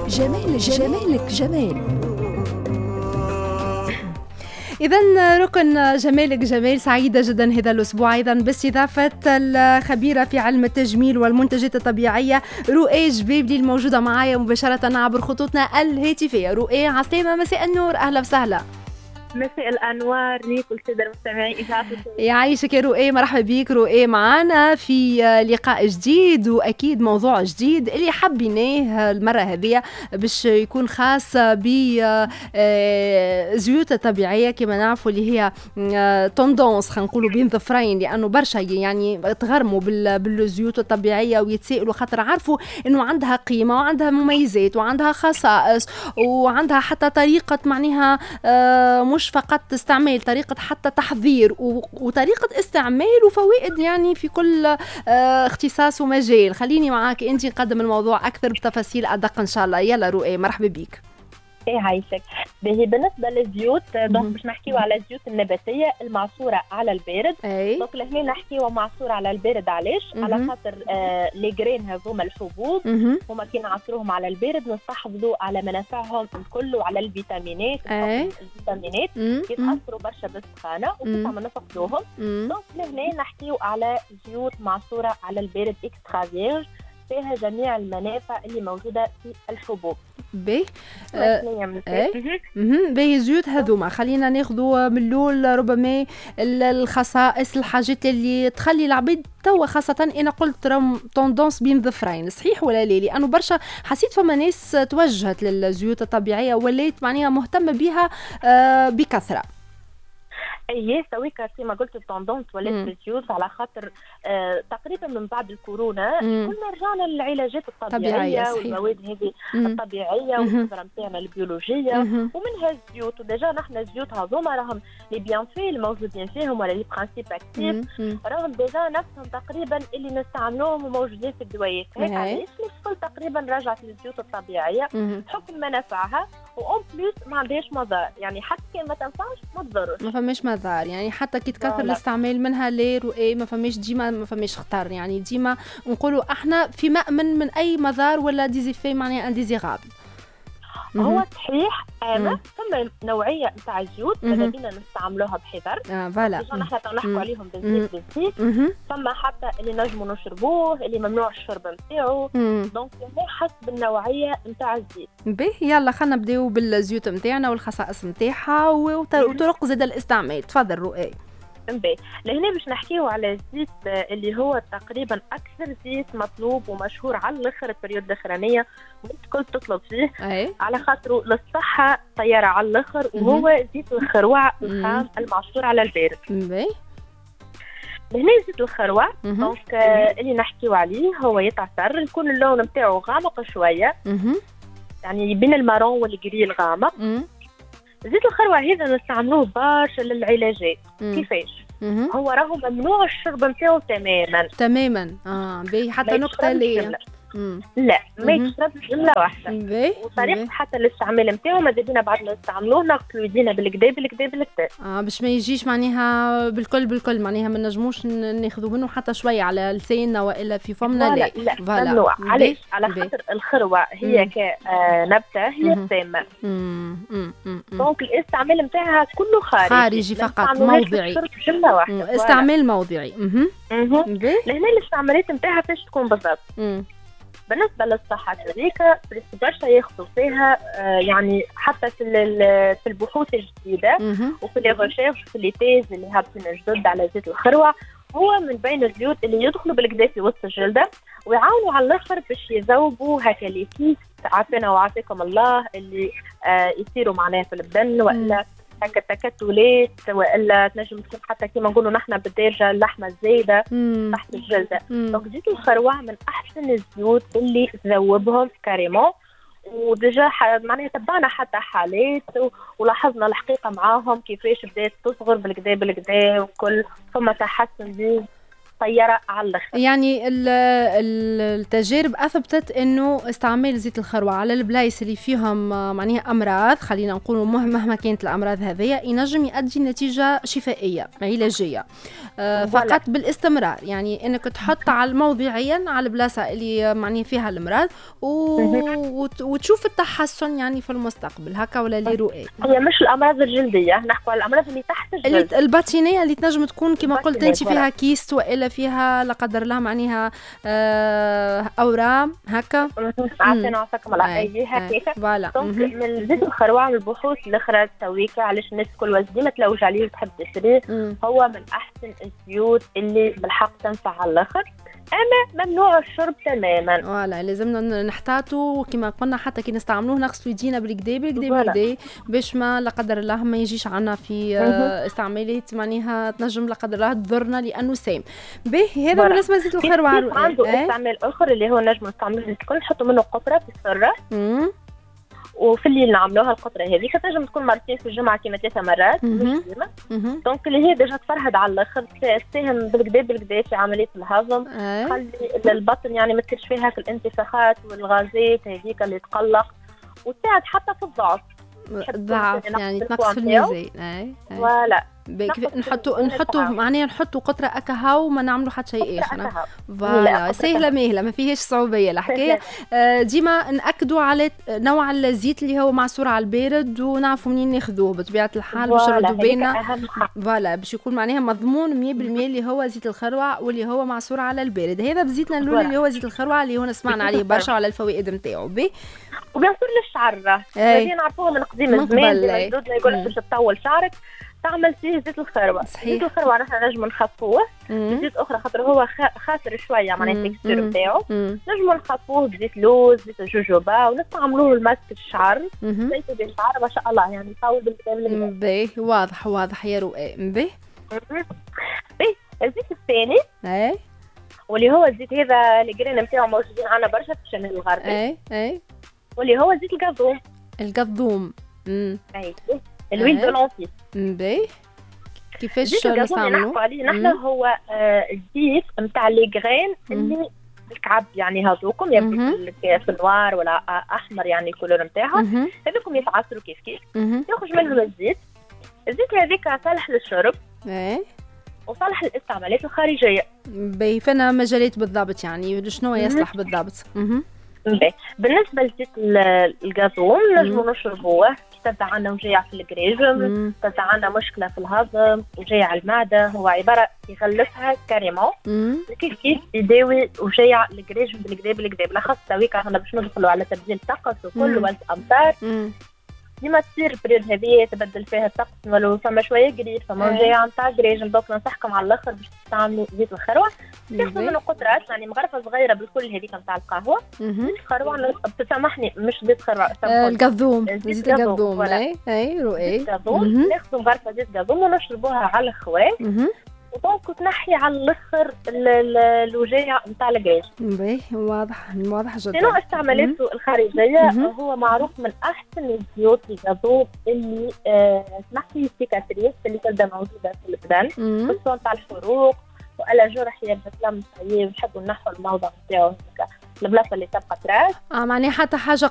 جمالك جمالك جمال. إذا ركن جمالك جمال سعيدة جدا هذا الأسبوع أيضا باستضافة الخبيرة في علم التجميل والمنتجات الطبيعية رؤى جبيبلي الموجودة معايا مباشرة عبر خطوطنا الهاتفية. رؤى عسلامة، مساء النور، أهلا وسهلا. مساء الأنوار ليك والسادة المستمعين. يعيشك يا رؤى، مرحبا بيك رؤى معنا في لقاء جديد وأكيد موضوع جديد اللي حبيناه المرة هذه باش يكون خاص بزيوت الطبيعية كما نعرفوا اللي هي توندونس خلينا نقولوا بين ظفرين، لأنه برشا يعني تغرموا بالزيوت الطبيعية ويتسائلوا خاطر عارفوا إنه عندها قيمة وعندها مميزات وعندها خصائص وعندها حتى طريقة معناها مش فقط استعمال، طريقة حتى تحضير وطريقة استعمال وفوائد يعني في كل اختصاص ومجال. خليني معاك انت نقدم الموضوع أكثر بتفاصيل أدق إن شاء الله. يلا رؤى مرحبا بيك. ايه عايشك. بالنسبه للزيوت دونك باش نحكيو على الزيوت النباتيه المعصوره على البارد. دونك لهنا نحكيو معصوره على البارد علاش؟ على خاطر لي جرين هذوما الحبوب هما كي نعصروهم على البارد نستحفظوا على منافعهم الكل وعلى الفيتامينات. الفيتامينات يتاثروا برشا بالسخانه وكيف ما نفقدوهم. دونك لهنا نحكيو على زيوت معصوره على البارد اكسترا فيرج فيها جميع المنافع اللي موجوده في الحبوب. باهي باهي زيوت هذوما خلينا ناخذوا من الاول ربما الخصائص، الحاجات اللي تخلي العبيد توا خاصة أنا قلت توندونس بين ظفرين، صحيح ولا لا؟ لأنه برشا حسيت فما ناس توجهت للزيوت الطبيعية وليت معناها مهتمة بها بكثرة. ايه سويك كما قلت التوندونس ولات بالزيوت على خاطر تقريبا من بعد الكورونا كنا رجعنا للعلاجات الطبيعيه والمواد هذه الطبيعيه والخضره نتاعنا البيولوجيه ومنها الزيوت. وديجا نحن الزيوت هذوما راهم لي بيانفي الموجودين فيهم ولا لي برانسيب اكتيف راهم ديجا نفسهم تقريبا اللي نستعملوهم وموجودين في الدوايات. هيك علاش الكل تقريبا رجعت للزيوت الطبيعيه بحكم منافعها وأون بليس ما عندهاش مضار، يعني حتى كان ما تنفعش ما تضرش، ما فماش مضار، يعني حتى كي تكثر الاستعمال منها لي رؤى ما فماش ديما ما فماش خطر، يعني ديما نقولوا احنا في مأمن من اي مضار ولا ديزيفي معناها انديزيرابل. هو صحيح انا ثم نوعيه نتاع الزيوت ماذا بينا نستعملوها بحذر. فوالا نحن نحكوا عليهم بالزيت ثم حتى اللي نجموا نشربوه اللي ممنوع الشرب نتاعو. دونك هو حسب النوعيه نتاع الزيت. باهي يلا خلينا نبداو بالزيوت نتاعنا والخصائص نتاعها وطرق زاد الاستعمال. تفضل رؤى. لهنا باش نحكيو على الزيت اللي هو تقريبا اكثر زيت مطلوب ومشهور على الاخر البريود الاخرانيه والكل تطلب فيه على خاطره للصحه طياره على الاخر وهو زيت الخروع الخام المعصور على البارد. لهنا زيت الخروع دونك اللي نحكيو عليه هو يتعصر يكون اللون نتاعو غامق شويه يعني بين المارون والجري الغامق. زيت الخروع هذا نستعملوه برشا للعلاجات. كيفاش؟ هو راهو ممنوع الشرب نتاعو تماما. باهي حتى نقطة لي لا ما يشربش جملة واحدة. وطريقة حتى الاستعمال نتاعو ماذا بينا بعد ما نستعملوه نغسلوا يدينا بالكدا باش ما يجيش معناها بالكل معناها ما نجموش ناخذوا منه حتى شوية على لساننا والا في فمنا. لا ممنوع. علاش؟ على خاطر الخروة هي كنبتة هي سامة. دونك الاستعمال نتاعها كله خارجي فقط موضعي جملة واحدة. استعمال موضعي. لهنا الاستعمالات نتاعها فاش تكون بالضبط. بالنسبة للصحة هذيك برشا ياخذوا فيها يعني حتى في البحوث الجديدة وفي لي ريشيرش في لي تيز اللي هابطين جدد على زيت الخروع هو من بين الزيوت اللي يدخلوا بالكدا في وسط الجلدة ويعاونوا على الاخر باش يذوبوا هكا لي كيس عافانا وعافاكم الله اللي يصيروا معناها في البدن والا هكا تكتلات والا تنجم تكون حتى كيما نقولوا نحن بالدارجه اللحمه الزايده تحت الجلده. دونك زيت الخروع من احسن الزيوت اللي تذوبهم كاريمون وديجا معناها تبعنا حتى حالات ولاحظنا الحقيقه معاهم كيفاش بدات تصغر بالكدا وكل ثم تحسن ليه طياره على الاخر. يعني التجارب اثبتت انه استعمال زيت الخروع على البلايص اللي فيهم معناها امراض، خلينا نقولوا مهما كانت الامراض هذه، ينجم يؤدي نتيجه شفائيه علاجيه فقط بالاستمرار. يعني انك تحط على موضعيا على البلاصه اللي معناها فيها المرض وتشوف التحسن يعني في المستقبل، هكا ولا لي رؤى؟ هي مش الامراض الجلديه، نحكوا على الامراض اللي تحت الجلد، الباطنيه اللي تنجم تكون كما قلت انت فيها كيست والا فيها لا قدر الله معناها اورام هكا عارفين عفاكم الله اي هكاك. فوالا من زيت الخروع من البحوث الاخرى تويكا علاش الناس الكل ديما تلوج عليه وتحب تشريه، هو من احسن الزيوت اللي بالحق تنفع على الاخر، اما ممنوع الشرب تماما. فوالا لازمنا نحتاطوا كما قلنا، حتى كي نستعملوه نغسلوا يدينا بالكدا باش ما لا قدر الله ما يجيش عنا في استعمالات معناها تنجم لا قدر الله تضرنا لانه سام. باهي هذا بالنسبه لزيت الخروع. عنده استعمال اخر اللي هو نجم نستعملوه الكل، نحطوا منه قطره في السره وفي الليل نعملوها القطره هذيك تنجم تكون مرتين في الجمعه كيما 3 مرات مش ديما. دونك اللي هي ديجا تفرهد على الاخر، تساهم بالكدا في عمليه الهضم، تخلي البطن يعني ما تصيرش فيها في الانتفاخات والغازات هذيك اللي تقلق، وتساعد حتى في الضعف يعني تنقص في الميزان. فوالا نحطوا معناها نحطوا قطره اكاهو وما نعملوا حتى شيء اخر. فوالا سهله مهله ما فيهاش صعوبيه الحكايه. ديما ناكدوا على نوع الزيت اللي هو معصور على البارد ونعرفوا منين ناخذوه بطبيعه الحال باش نردوا بالنا. فوالا باش يكون معناها مضمون 100% اللي هو زيت الخروع واللي هو معصور على البارد. هذا بزيتنا الاولى اللي هو زيت الخروع اللي هو سمعنا عليه برشا وعلى الفوائد نتاعو. وبيصير للشعر هذه نعرفوها من قديم الزمان، جدودنا يقول لك باش تطول شعرك تعمل فيه زيت الخروع. زيت الخروع نحن نجم نخفوه بزيت اخرى خاطر هو خاسر شويه معناها التكستير نتاعو، نجم نخفوه بزيت لوز زيت الجوجوبا ونستعملوه لمسك الشعر زيت الشعر ما شاء الله يعني يطول بالكامل. باهي واضح يا رؤى. باهي الزيت الثاني واللي هو الزيت هذا الجرين نتاعو موجودين عندنا برشا في الشمال الغربي واللي هو زيت القضوم. الويل دو لونتيس. باهي كيفاش نستعملوه؟ عليه نحن هو الزيت نتاع لي غرين اللي الكعب يعني هذوكم يبدو في النوار ولا احمر يعني الكولور نتاعهم هذوكم يتعصروا كيف يخرج منهم الزيت هذيك صالح للشرب وصالح للاستعمالات الخارجيه. باهي فينا مجالات بالضبط يعني شنو يصلح بالضبط؟ بالنسبه لزيت القاطوم نجمو نشربوه تبدا عندنا وجيع في الجريجم، تبدا عندنا مشكله في الهضم وجيع المعده، هو عباره يغلفها كاريمون كيف يداوي وجيع الجريجم بالكدا بالاخص تويك احنا باش ندخلوا على تبديل طقس وكل ولد امطار ديما تصير البريود هذه تبدل فيها الطقس ولو فما شويه قريب فما وجيع نتاع جريجم. دوك ننصحكم على الاخر باش تستعملوا زيت الخروع، تاخذوا منه قطرات يعني مغرفه صغيره بالكل هذيك نتاع القهوه. زيت الخروع بتسامحني مش زيت خروع القضوم زيت القضوم اي رؤي ناخذوا مغرفه زيت قضوم ونشربوها على الخوان دونك تنحي على الاخر الوجيع نتاع الجريج. باهي واضح جدا. شنو استعمالاته الخارجيه؟ هو معروف من احسن الزيوت القضوب اللي تنحي السيكاتريس اللي تبدا موجوده في البدن خصوصا تاع الحروق والا جرح يبدا تلم طيب نحبوا نحوا الموضع نتاعو البلاصه اللي تبقى تراس معناها حتى حاجه